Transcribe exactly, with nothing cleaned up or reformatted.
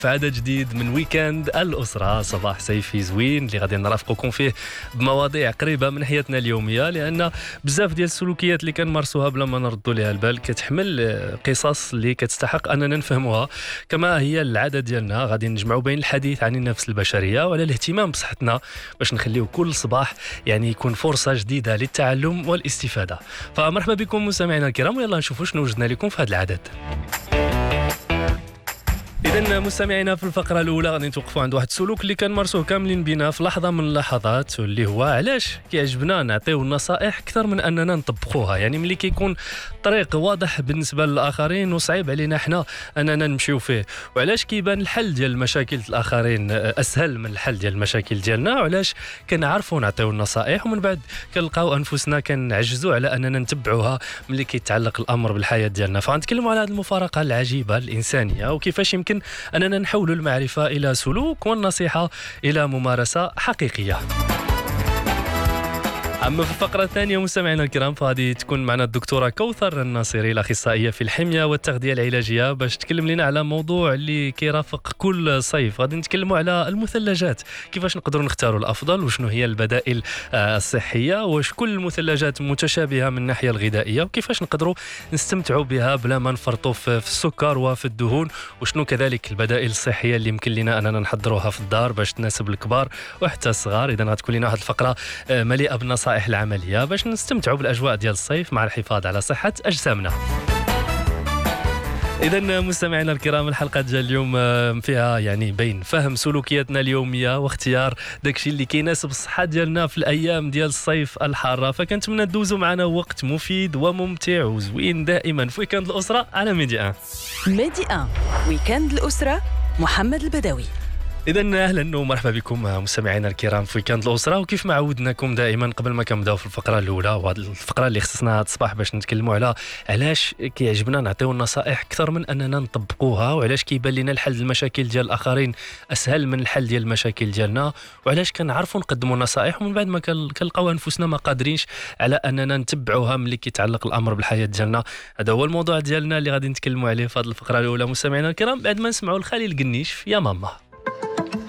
في عدد جديد من ويكاند الأسرة، صباح صيفي زوين اللي غادي نرافقكم فيه بمواضيع قريبة من حياتنا اليومية، لأن بزاف ديال السلوكيات اللي كنمارسوها بلا ما نردوا لها البال كتحمل قصص اللي كتستحق أننا نفهموها. كما هي العادة ديالنا غادي نجمعوا بين الحديث عن النفس البشرية وعلى الاهتمام بصحتنا باش نخليو كل صباح يعني يكون فرصة جديدة للتعلم والاستفادة. فمرحبا بكم مستمعينا الكرام، ويلا نشوفوا شنو وجدنا لكم في هذا العدد. إذا مستمعينا في الفقرة الأولى غادي نتوقفوا عند واحد السلوك اللي كنمارسوه كاملين بينا في لحظة من اللحظات، واللي هو علاش كيعجبنا نعطيو النصائح أكثر من أننا نطبقوها. يعني ملي كيكون الطريق واضح بالنسبة للآخرين وصعيب علينا حنا أننا نمشيو فيه، وعلاش كيبان الحل ديال المشاكل الآخرين أسهل من الحل ديال المشاكل ديالنا، وعلاش كنعرفوا نعطيو النصائح ومن بعد كنلقاو أنفسنا كنعجزوا على أننا نتبعوها ملي كيتعلق الأمر بالحياة ديالنا. فغنتكلموا على هذه المفارقة العجيبة الإنسانية وكيفاش يمكن أننا نحول المعرفة إلى سلوك والنصيحة إلى ممارسة حقيقية. أما في الفقرة الثانية مستمعينا الكرام فغادي تكون معنا الدكتورة كوثر الناصري، الأخصائية في الحمية والتغذية العلاجية، باش تكلم لنا على موضوع اللي كيرافق كل صيف. غادي نتكلموا على المثلجات، كيفاش نقدروا نختاروا الأفضل وشنو هي البدائل الصحية، واش كل المثلجات متشابهة من الناحية الغذائية، وكيفاش نقدروا نستمتعوا بها بلا ما نفرطوا في السكر وفي الدهون، وشنو كذلك البدائل الصحية اللي يمكن لنا أننا نحضروها في الدار باش تناسب الكبار وحتى الصغار. إذا غتكون لنا واحد الفقرة مليئة بالنصائح العملية باش نستمتعوا بالأجواء ديال الصيف مع الحفاظ على صحة أجسامنا. إذا مستمعينا الكرام الحلقة ديال اليوم فيها يعني بين فهم سلوكياتنا اليومية واختيار داكشي اللي كيناسب الصحة ديالنا في الأيام ديال الصيف الحارة. فكنتمنى تدوزوا معنا وقت مفيد وممتع وزوين دائما في ويكاند الأسرة على ميدي واحد. ميدي واحد ويكاند الأسرة، محمد البدوي. إذا أهلا ومرحبا بكم مستمعينا الكرام في ويكاند الأسرة. وكيف ما عودناكم دائما قبل ما كنبداو في الفقرة الأولى، وهذه الفقرة اللي خصصنا هذا الصباح باش نتكلموا على علاش كيعجبنا نعطيو النصائح أكثر من أننا نطبقوها، وعلاش كيبان لنا الحل المشاكل ديال الآخرين أسهل من الحل ديال المشاكل ديالنا، وعلاش كنعرفوا نقدموا نصائح ومن بعد ما كنلقاو أنفسنا ما قادرينش على أننا نتبعوها ملي كيتعلق الأمر بالحياة ديالنا. هذا هو الموضوع ديالنا اللي غادي نتكلموا عليه في هذه الفقرة الأولى مستمعينا الكرام، بعد ما نسمعوا الخليل قنيش يا ماما.